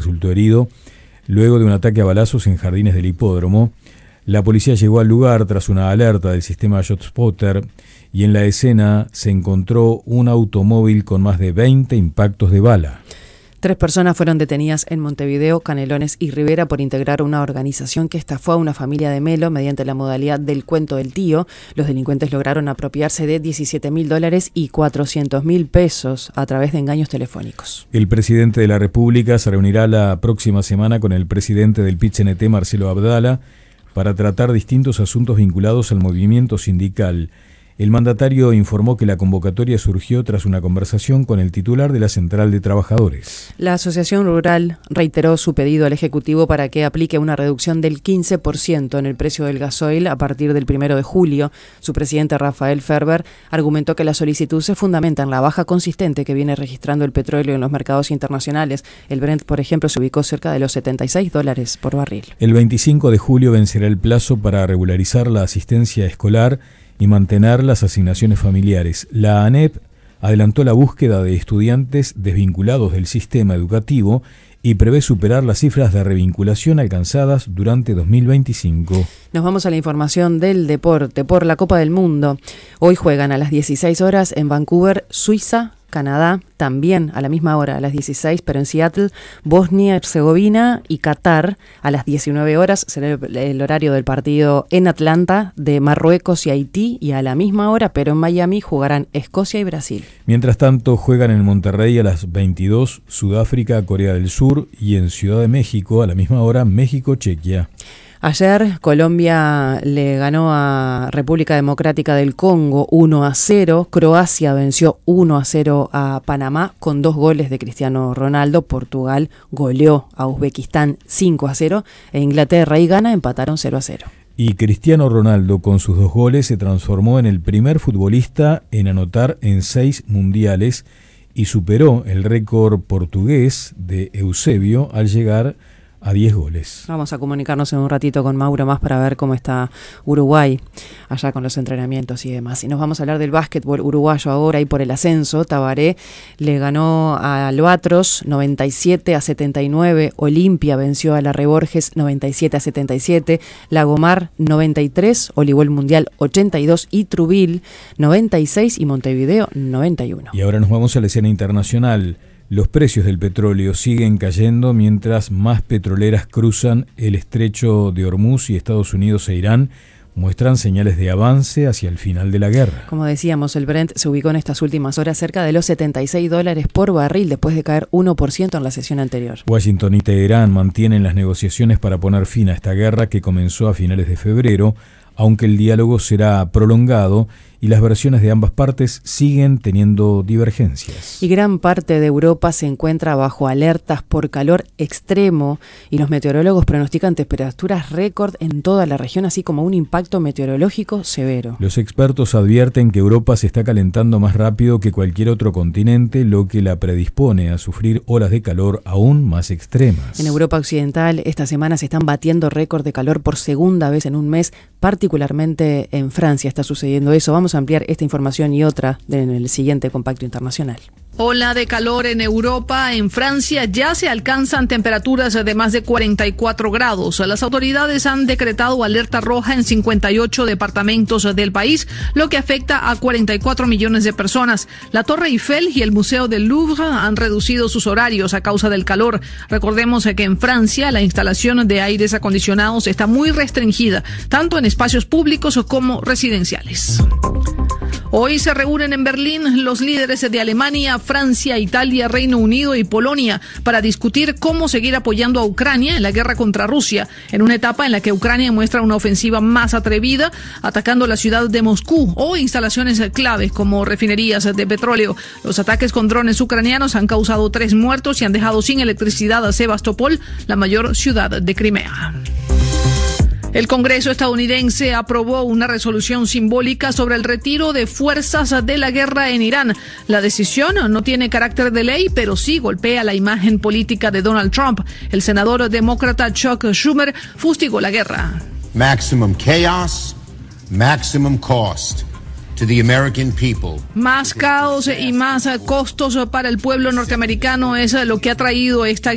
resultó herido luego de un ataque a balazos en jardines del hipódromo. La policía llegó al lugar tras una alerta del sistema ShotSpotter y en la escena se encontró un automóvil con más de 20 impactos de bala. 3 personas fueron detenidas en Montevideo, Canelones y Rivera por integrar una organización que estafó a una familia de Melo mediante la modalidad del cuento del tío. Los delincuentes lograron apropiarse de $17.000 y $400.000 a través de engaños telefónicos. El presidente de la República se reunirá la próxima semana con el presidente del PIT-CNT, Marcelo Abdala, para tratar distintos asuntos vinculados al movimiento sindical. El mandatario informó que la convocatoria surgió tras una conversación con el titular de la Central de Trabajadores. La Asociación Rural reiteró su pedido al Ejecutivo para que aplique una reducción del 15% en el precio del gasoil a partir del 1 de julio. Su presidente, Rafael Ferber, argumentó que la solicitud se fundamenta en la baja consistente que viene registrando el petróleo en los mercados internacionales. El Brent, por ejemplo, se ubicó cerca de los $76 por barril. El 25 de julio vencerá el plazo para regularizar la asistencia escolar y mantener las asignaciones familiares. La ANEP adelantó la búsqueda de estudiantes desvinculados del sistema educativo y prevé superar las cifras de revinculación alcanzadas durante 2025. Nos vamos a la información del deporte por la Copa del Mundo. Hoy juegan a las 16 horas en Vancouver, Suiza, Canadá, también a la misma hora, a las 16, pero en Seattle, Bosnia-Herzegovina y Qatar. A las 19 horas será el horario del partido en Atlanta de Marruecos y Haití, y a la misma hora, pero en Miami, jugarán Escocia y Brasil. Mientras tanto, juegan en Monterrey a las 22, Sudáfrica, Corea del Sur, y en Ciudad de México, a la misma hora, México-Chequia. Ayer Colombia le ganó a República Democrática del Congo 1-0. Croacia venció 1-0 a Panamá con 2 goles de Cristiano Ronaldo. Portugal goleó a Uzbekistán 5-0 e Inglaterra y Ghana empataron 0-0. Y Cristiano Ronaldo, con sus 2 goles, se transformó en el primer futbolista en anotar en 6 mundiales y superó el récord portugués de Eusebio al llegar a 10 goles. Vamos a comunicarnos en un ratito con Mauro más para ver cómo está Uruguay allá con los entrenamientos y demás. Y nos vamos a hablar del básquetbol uruguayo ahora y por el ascenso. Tabaré le ganó a Albatros 97-79. Olimpia venció a la Reborges 97-77. Lagomar 93. Olivol Mundial 82. Y Trubil 96. Y Montevideo 91. Y ahora nos vamos a la escena internacional. Los precios del petróleo siguen cayendo mientras más petroleras cruzan el estrecho de Hormuz y Estados Unidos e Irán muestran señales de avance hacia el final de la guerra. Como decíamos, el Brent se ubicó en estas últimas horas cerca de los $76 por barril después de caer 1% en la sesión anterior. Washington y Teherán mantienen las negociaciones para poner fin a esta guerra que comenzó a finales de febrero, aunque el diálogo será prolongado y las versiones de ambas partes siguen teniendo divergencias. Y gran parte de Europa se encuentra bajo alertas por calor extremo y los meteorólogos pronostican temperaturas récord en toda la región, así como un impacto meteorológico severo. Los expertos advierten que Europa se está calentando más rápido que cualquier otro continente, lo que la predispone a sufrir olas de calor aún más extremas. En Europa Occidental, esta semana se están batiendo récord de calor por segunda vez en un mes, particularmente en Francia está sucediendo eso. Vamos a ampliar esta información y otra en el siguiente Compacto Internacional. Ola de calor en Europa. En Francia ya se alcanzan temperaturas de más de 44 grados. Las autoridades han decretado alerta roja en 58 departamentos del país, lo que afecta a 44 millones de personas. La Torre Eiffel y el Museo del Louvre han reducido sus horarios a causa del calor. Recordemos que en Francia la instalación de aires acondicionados está muy restringida, tanto en espacios públicos como residenciales. Hoy se reúnen en Berlín los líderes de Alemania, Francia, Italia, Reino Unido y Polonia para discutir cómo seguir apoyando a Ucrania en la guerra contra Rusia, en una etapa en la que Ucrania muestra una ofensiva más atrevida, atacando la ciudad de Moscú o instalaciones claves como refinerías de petróleo. Los ataques con drones ucranianos han causado 3 muertos y han dejado sin electricidad a Sebastopol, la mayor ciudad de Crimea. El Congreso estadounidense aprobó una resolución simbólica sobre el retiro de fuerzas de la guerra en Irán. La decisión no tiene carácter de ley, pero sí golpea la imagen política de Donald Trump. El senador demócrata Chuck Schumer fustigó la guerra. Maximum chaos, maximum cost to the American people. Más caos y más costos para el pueblo norteamericano es lo que ha traído esta